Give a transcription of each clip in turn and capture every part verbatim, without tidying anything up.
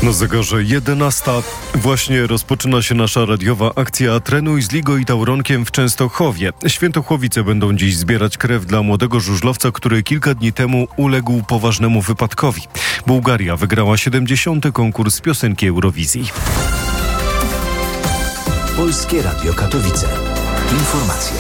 Na zegarze jedenasta. Właśnie rozpoczyna się nasza radiowa akcja Trenuj z Ligą i Tauronkiem w Częstochowie. Świętochłowice będą dziś zbierać krew dla młodego żużlowca, który kilka dni temu uległ poważnemu wypadkowi. Bułgaria wygrała siedemdziesiąty konkurs piosenki Eurowizji. Polskie Radio Katowice. Informacje.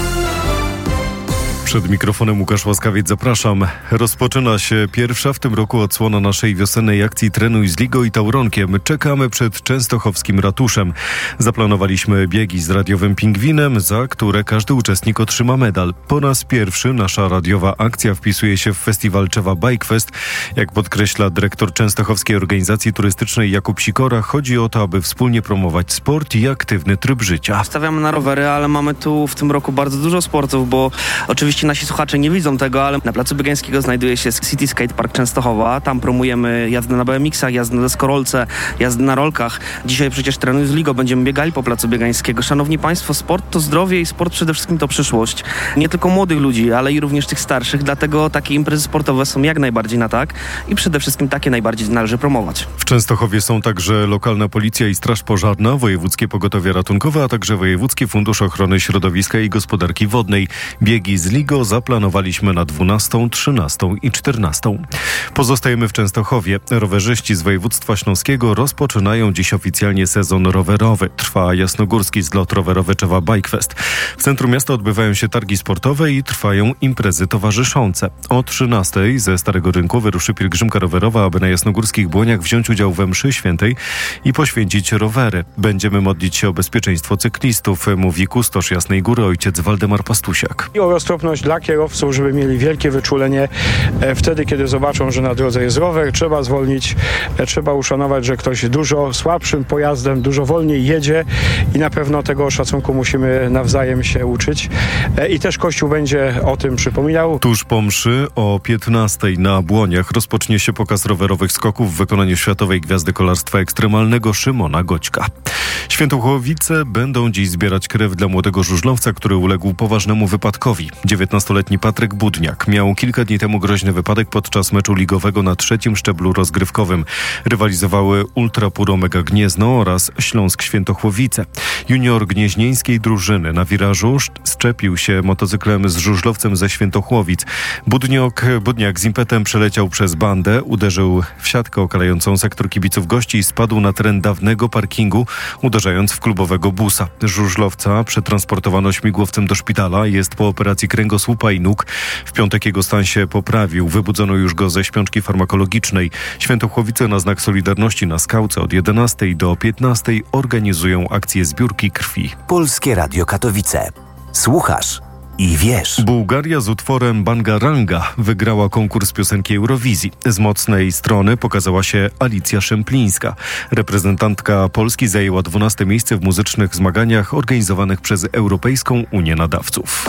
Przed mikrofonem Łukasz Łaskawiec, zapraszam. Rozpoczyna się pierwsza w tym roku odsłona naszej wiosennej akcji Trenuj z Ligą i Tauronkiem. Czekamy przed częstochowskim ratuszem. Zaplanowaliśmy biegi z radiowym pingwinem, za które każdy uczestnik otrzyma medal. Po raz pierwszy nasza radiowa akcja wpisuje się w festiwal Czewa Bike Fest. Jak podkreśla dyrektor Częstochowskiej Organizacji Turystycznej Jakub Sikora, chodzi o to, aby wspólnie promować sport i aktywny tryb życia. Stawiamy na rowery, ale mamy tu w tym roku bardzo dużo sportów, bo oczywiście nasi słuchacze nie widzą tego, ale na placu Biegańskiego znajduje się City Skate Park Częstochowa. Tam promujemy jazdę na B M X-ach, jazdę na deskorolce, jazdę na rolkach. Dzisiaj przecież Trenuj z Ligą, będziemy biegali po placu Biegańskiego. Szanowni Państwo, sport to zdrowie i sport przede wszystkim to przyszłość. Nie tylko młodych ludzi, ale i również tych starszych, dlatego takie imprezy sportowe są jak najbardziej na tak i przede wszystkim takie najbardziej należy promować. W Częstochowie są także lokalna policja i straż pożarna, wojewódzkie pogotowie ratunkowe, a także Wojewódzki Fundusz Ochrony Środowiska i Gospodarki Wodnej. Biegi z Ligą zaplanowaliśmy na dwunastą, trzynastą i czternastą. Pozostajemy w Częstochowie. Rowerzyści z województwa śląskiego rozpoczynają dziś oficjalnie sezon rowerowy. Trwa jasnogórski zlot rowerowy Czewa Bike Fest. W centrum miasta odbywają się targi sportowe i trwają imprezy towarzyszące. O trzynastej ze Starego Rynku wyruszy pielgrzymka rowerowa, aby na jasnogórskich błoniach wziąć udział we mszy świętej i poświęcić rowery. Będziemy modlić się o bezpieczeństwo cyklistów, mówi kustosz Jasnej Góry ojciec Waldemar Pastusiak. I o roztropność dla kierowców, żeby mieli wielkie wyczulenie wtedy, kiedy zobaczą, że na drodze jest rower, trzeba zwolnić, trzeba uszanować, że ktoś dużo słabszym pojazdem, dużo wolniej jedzie i na pewno tego szacunku musimy nawzajem się uczyć. I też Kościół będzie o tym przypominał. Tuż po mszy o piętnastej na Błoniach rozpocznie się pokaz rowerowych skoków w wykonaniu światowej gwiazdy kolarstwa ekstremalnego Szymona Goćka. Świętochłowice będą dziś zbierać krew dla młodego żużlowca, który uległ poważnemu wypadkowi. dziewiętnastoletni Patryk Budniak miał kilka dni temu groźny wypadek podczas meczu ligowego na trzecim szczeblu rozgrywkowym. Rywalizowały Ultra Puro Mega Gniezno oraz Śląsk Świętochłowice. Junior gnieźnieńskiej drużyny na wirażu szczepił się motocyklem z żużlowcem ze Świętochłowic. Budniak, Budniak z impetem przeleciał przez bandę, uderzył w siatkę okalającą sektor kibiców gości i spadł na teren dawnego parkingu, uderzając w klubowego busa. Żużlowca przetransportowano śmigłowcem do szpitala, jest po operacji kręgosłupa i nóg. W piątek jego stan się poprawił. Wybudzono już go ze śpiączki farmakologicznej. Świętochłowice na znak solidarności na Skałce od jedenastej do piętnastej organizują akcję zbiórki krwi. Polskie Radio Katowice. Słuchasz i wiesz. Bułgaria z utworem Bangaranga wygrała konkurs piosenki Eurowizji. Z mocnej strony pokazała się Alicja Szemplińska. Reprezentantka Polski zajęła dwunaste miejsce w muzycznych zmaganiach organizowanych przez Europejską Unię Nadawców.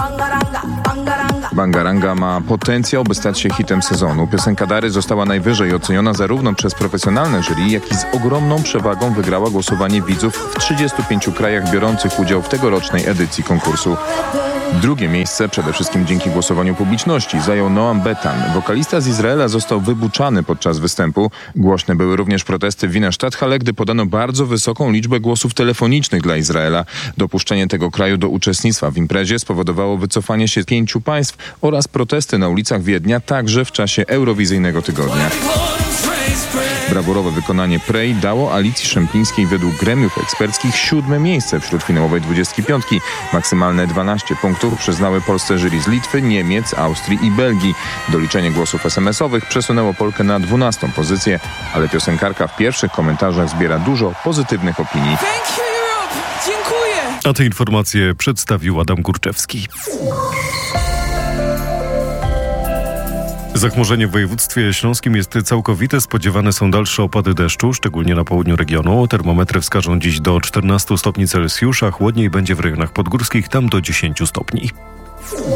Bangaranga ma potencjał, by stać się hitem sezonu. Piosenka Dary została najwyżej oceniona zarówno przez profesjonalne jury, jak i z ogromną przewagą wygrała głosowanie widzów w trzydziestu pięciu krajach biorących udział w tegorocznej edycji konkursu. Drugie miejsce, przede wszystkim dzięki głosowaniu publiczności, zajął Noam Betan. Wokalista z Izraela został wybuczany podczas występu. Głośne były również protesty w Wiener Stadthalle, gdy podano bardzo wysoką liczbę głosów telefonicznych dla Izraela. Dopuszczenie tego kraju do uczestnictwa w imprezie spowodowało wycofanie się pięciu państw oraz protesty na ulicach Wiednia także w czasie eurowizyjnego tygodnia. Brawurowe wykonanie Pray dało Alicji Szemplińskiej według gremiów eksperckich siódme miejsce wśród finałowej dwudziestki piątki. Maksymalne dwanaście punktów przyznały Polsce jury z Litwy, Niemiec, Austrii i Belgii. Doliczenie głosów es em esowych przesunęło Polkę na dwunastą pozycję, ale piosenkarka w pierwszych komentarzach zbiera dużo pozytywnych opinii. Dziękuję! A te informacje przedstawił Adam Górczewski. Zachmurzenie w województwie śląskim jest całkowite. Spodziewane są dalsze opady deszczu, szczególnie na południu regionu. Termometry wskażą dziś do czternastu stopni Celsjusza. Chłodniej będzie w rejonach podgórskich, tam do dziesięciu stopni.